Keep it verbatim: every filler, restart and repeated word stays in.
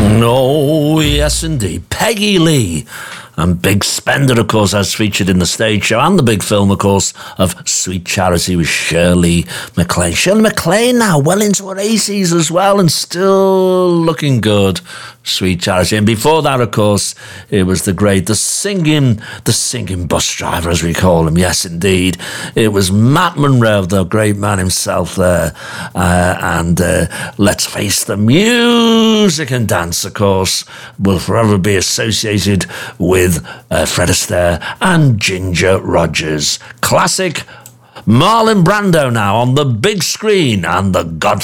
Oh, yes, indeed. Peggy Lee. And Big Spender, of course, as featured in the stage show and the big film, of course, of Sweet Charity with Shirley MacLaine. Shirley MacLaine now well into her eighties as well and still looking good. Sweet Charity. And before that, of course, it was the great, the singing, the singing bus driver, as we call him. Yes, indeed. It was Matt Monro, the great man himself there. Uh, and uh, let's face the music and dance, of course, will forever be associated with with uh, Fred Astaire and Ginger Rogers. Classic Marlon Brando now on the big screen and The Godfather.